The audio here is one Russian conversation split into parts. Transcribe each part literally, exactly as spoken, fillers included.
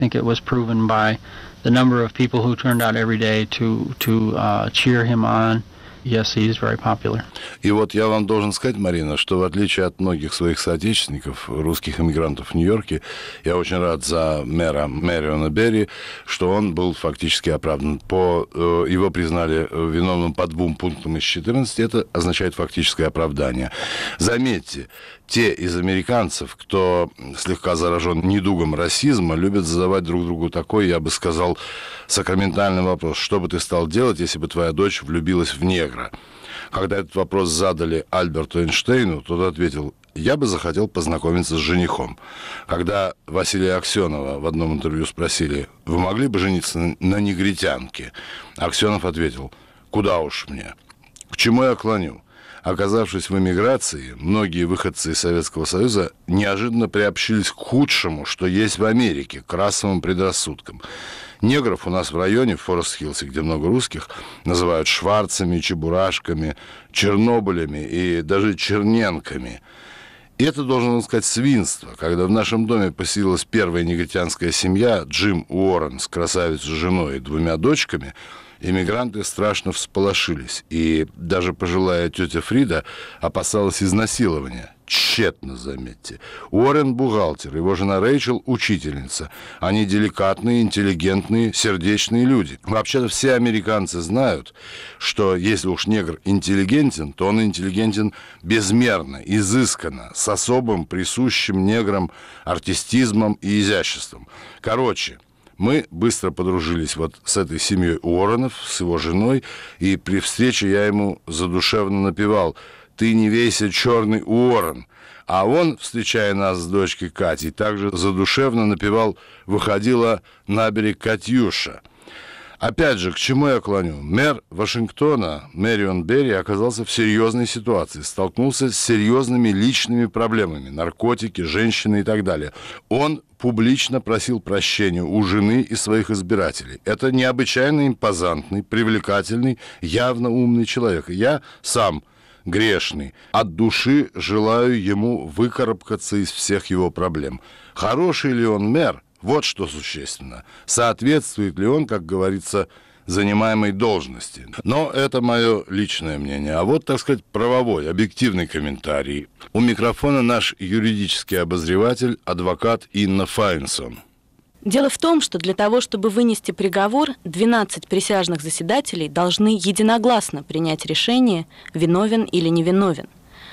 I think it was proven by the number of people who turned out every day to, to uh, cheer him on. Yes, he is very popular. И вот я вам должен сказать, Марина, что в отличие от многих своих соотечественников, русских иммигрантов в Нью-Йорке, я очень рад за мэра Мэриона Берри, что он был фактически оправдан. По, э, его признали виновным по двум пунктам из четырнадцати. Это означает фактическое оправдание. Заметьте, те из американцев, кто слегка заражен недугом расизма, любят задавать друг другу такой, я бы сказал, сакраментальный вопрос. Что бы ты стал делать, если бы твоя дочь влюбилась в негра? Когда этот вопрос задали Альберту Эйнштейну, тот ответил: я бы захотел познакомиться с женихом. Когда Василия Аксенова в одном интервью спросили: вы могли бы жениться на негритянке? Аксенов ответил: куда уж мне? К чему я клоню? Оказавшись в эмиграции, многие выходцы из Советского Союза неожиданно приобщились к худшему, что есть в Америке, к расовым предрассудкам. Негров у нас в районе, в Форест-Хиллсе, где много русских, называют шварцами, чебурашками, чернобылями и даже черненками. И это, должен сказать, свинство. Когда в нашем доме поселилась первая негритянская семья, Джим Уоррен с красавицей женой и двумя дочками, эмигранты страшно всполошились. И даже пожилая тетя Фрида опасалась изнасилования. Тщетно, заметьте. Уоррен бухгалтер, его жена Рэйчел учительница. Они деликатные, интеллигентные, сердечные люди. Вообще-то все американцы знают, что если уж негр интеллигентен, то он интеллигентен безмерно, изысканно, с особым присущим неграм артистизмом и изяществом. Короче, мы быстро подружились вот с этой семьей Уорренов, с его женой, и при встрече я ему задушевно напевал: «Ты не вейся, черный Уоррен». А он, встречая нас с дочкой Катей, также задушевно напевал: «Выходила на берег Катюша». Опять же, к чему я клоню? Мэр Вашингтона, Мэрион Берри, оказался в серьезной ситуации, столкнулся с серьезными личными проблемами, наркотики, женщины и так далее. Он публично просил прощения у жены и своих избирателей. Это необычайно импозантный, привлекательный, явно умный человек. Я сам грешный. От души желаю ему выкарабкаться из всех его проблем. Хороший ли он мэр? Вот что существенно. Соответствует ли он, как говорится, занимаемой должности? Но это мое личное мнение. А вот, так сказать, правовой, объективный комментарий. У микрофона наш юридический обозреватель, адвокат Инна Файнсон. Дело в том, что для того, чтобы вынести приговор, двенадцать присяжных заседателей должны единогласно принять решение, виновен или невиновен.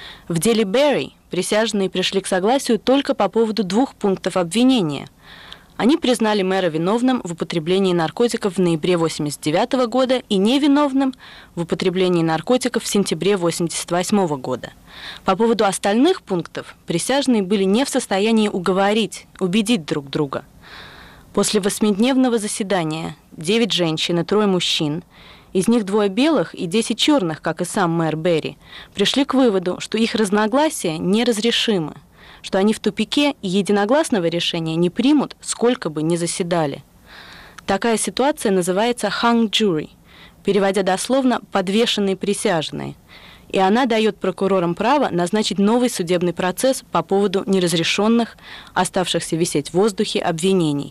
В деле Берри присяжные пришли к согласию только по поводу двух пунктов обвинения. Они признали мэра виновным в употреблении наркотиков в ноябре восемьдесят девятого года и невиновным в употреблении наркотиков в сентябре восемьдесят восьмого года. По поводу остальных пунктов присяжные были не в состоянии уговорить, убедить друг друга. После восьмидневного заседания девять женщин и трое мужчин, из них двое белых и десять черных, как и сам мэр Берри, пришли к выводу, что их разногласия неразрешимы, что они в тупике и единогласного решения не примут, сколько бы ни заседали. Такая ситуация называется hung jury, переводя дословно «подвешенные присяжные», и она дает прокурорам право назначить новый судебный процесс по поводу неразрешенных, оставшихся висеть в воздухе обвинений.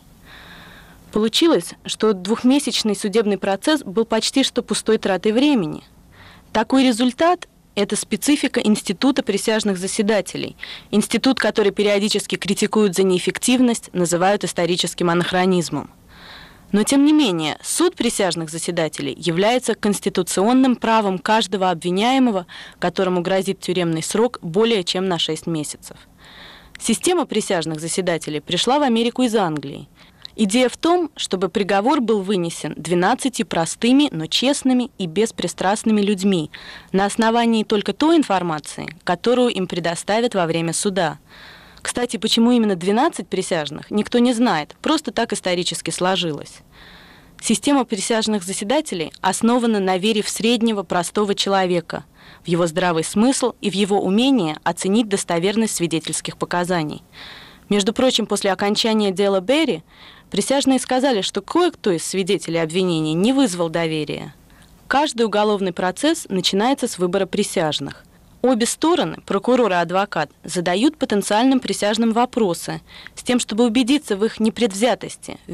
Получилось, что двухмесячный судебный процесс был почти что пустой тратой времени. Такой результат – это специфика института присяжных заседателей, институт, который периодически критикуют за неэффективность, называют историческим анахронизмом. Но, тем не менее, суд присяжных заседателей является конституционным правом каждого обвиняемого, которому грозит тюремный срок более чем на шесть месяцев. Система присяжных заседателей пришла в Америку из Англии. Идея в том, чтобы приговор был вынесен двенадцатью простыми, но честными и беспристрастными людьми на основании только той информации, которую им предоставят во время суда. Кстати, почему именно двенадцать присяжных, никто не знает, просто так исторически сложилось. Система присяжных заседателей основана на вере в среднего простого человека, в его здравый смысл и в его умение оценить достоверность свидетельских показаний. Между прочим, после окончания дела Берри присяжные сказали, что кое-кто из свидетелей обвинений не вызвал доверия. Каждый уголовный процесс начинается с выбора присяжных. Обе стороны, прокурор и адвокат, задают потенциальным присяжным вопросы с тем, чтобы убедиться в их непредвзятости, в